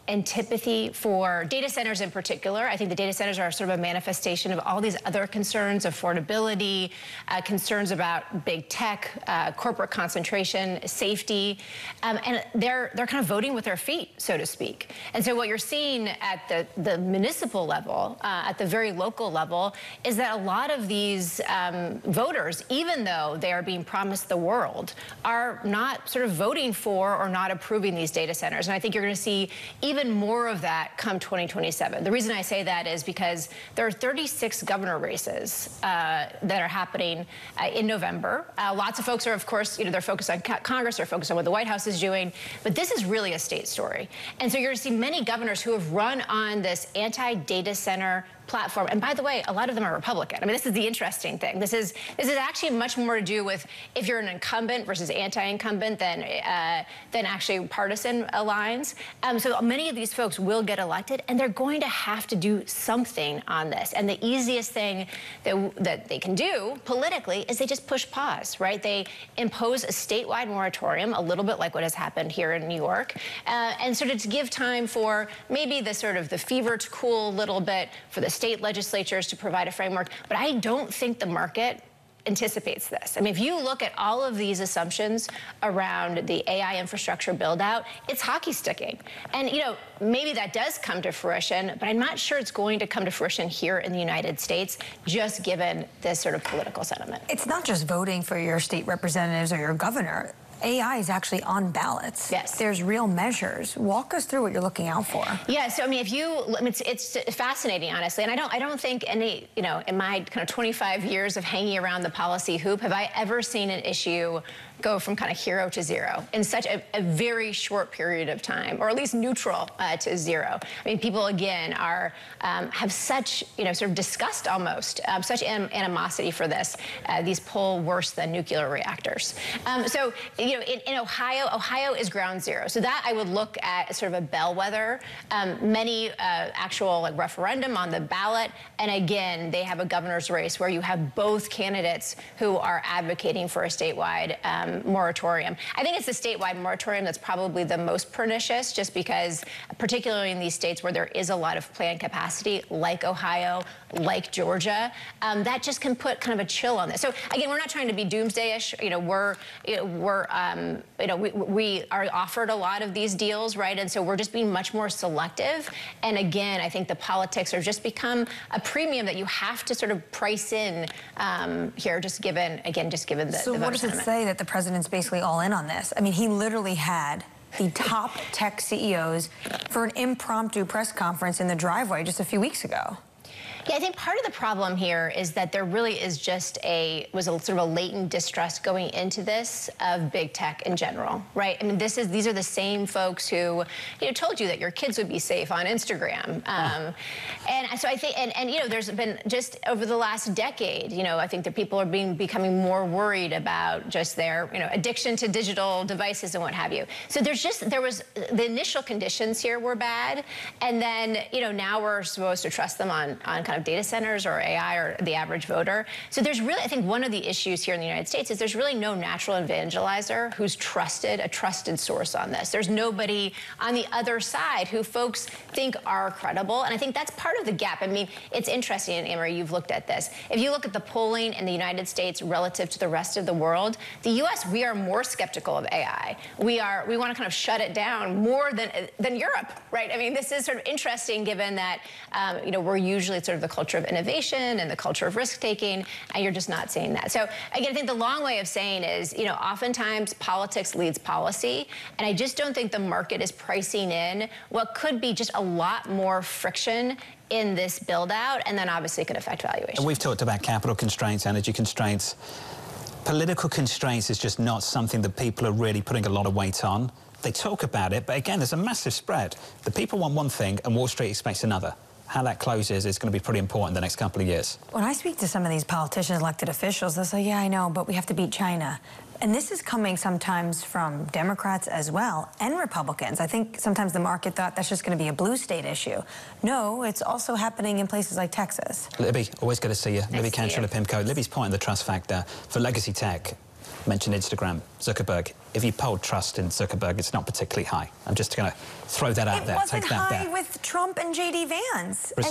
antipathy for data centers in particular. I think the data centers are sort of a manifestation of all these other concerns, affordability, concerns about big tech, corporate concentration, safety, and they're kind of voting with their feet, so to speak. And so what you're seeing at the municipal level, at the very local level, is that a lot of these voters, even though they are being promised the world, are not sort of voting for or not approving these data centers. And I think you're going to see even more of that come 2027. The reason I say that is because there are 36 governor races that are happening in November. Lots of folks are, of course, they're focused on Congress, they're focused on what the White House is doing, but this is really a state story. And so you're going to see many governors who have run on this anti-data center platform. And by the way, a lot of them are Republican. I mean, this is the interesting thing. This is actually much more to do with if you're an incumbent versus anti-incumbent than actually partisan lines. So many of these folks will get elected, and they're going to have to do something on this. And the easiest thing that they can do politically is they just push pause, right? They impose a statewide moratorium, a little bit like what has happened here in New York, and sort of to give time for maybe the sort of the fever to cool a little bit, for the state legislatures to provide a framework. But I don't think the market anticipates this. I mean, if you look at all of these assumptions around the AI infrastructure build out, it's hockey sticking. And, maybe that does come to fruition, but I'm not sure it's going to come to fruition here in the United States, just given this sort of political sentiment. It's not just voting for your state representatives or your governor. AI is actually on ballots. Yes. There's real measures. Walk us through what you're looking out for. Yeah, so I mean, it's fascinating, honestly, and I don't think any, in my kind of 25 years of hanging around the policy hoop, have I ever seen an issue go from kind of hero to zero in such a very short period of time, or at least neutral to zero. I mean, people again have such sort of disgust almost, such animosity for this. These pull worse than nuclear reactors. So in Ohio is ground zero. So that I would look at as sort of a bellwether. Many actual referendum on the ballot, and again, they have a governor's race where you have both candidates who are advocating for a statewide moratorium. I think it's the statewide moratorium that's probably the most pernicious, just because, particularly in these states where there is a lot of planned capacity, like Ohio, like Georgia, that just can put kind of a chill on this. So again, we're not trying to be doomsday-ish. We are offered a lot of these deals, right? And so we're just being much more selective. And again, I think the politics are just become a premium that you have to sort of price in here, just given the So what does it say that the president's basically all in on this? I mean, he literally had the top tech CEOs for an impromptu press conference in the driveway just a few weeks ago. Yeah, I think part of the problem here is that there really is just was a sort of a latent distrust going into this of big tech in general, right? I mean, these are the same folks who told you that your kids would be safe on Instagram, and so I think, there's been just over the last decade, I think that people are becoming more worried about just their addiction to digital devices and what have you. So there was the initial conditions here were bad, and then now we're supposed to trust them on kind of data centers or AI or the average voter. So there's really, I think one of the issues here in the United States is there's really no natural evangelizer who's a trusted source on this. There's nobody on the other side who folks think are credible. And I think that's part of the gap. I mean, it's interesting, and Amory, you've looked at this. If you look at the polling in the United States relative to the rest of the world, the US, we are more skeptical of AI. We want to kind of shut it down more than Europe, right? I mean, this is sort of interesting given that, we're usually sort of the culture of innovation and the culture of risk-taking, and you're just not seeing that. So again, I think the long way of saying is, oftentimes politics leads policy, and I just don't think the market is pricing in what could be just a lot more friction in this build-out, and then obviously could affect valuation. And we've talked about capital constraints, energy constraints. Political constraints is just not something that people are really putting a lot of weight on. They talk about it, but again, there's a massive spread. The people want one thing, and Wall Street expects another. How that closes is going to be pretty important the next couple of years. When I speak to some of these politicians, elected officials, they'll say, yeah, I know, but we have to beat China. And this is coming sometimes from Democrats as well, and Republicans. I think sometimes the market thought that's just going to be a blue state issue. No, it's also happening in places like Texas. Libby, always good to see you. Nice Libby Cantrell of PIMCO. Libby's point on the trust factor for legacy tech. mentioned Instagram, Zuckerberg. If you polled trust in Zuckerberg, it's not particularly high. I'm just going to throw that out there. It wasn't Take that high there. with Trump and J.D. Vance.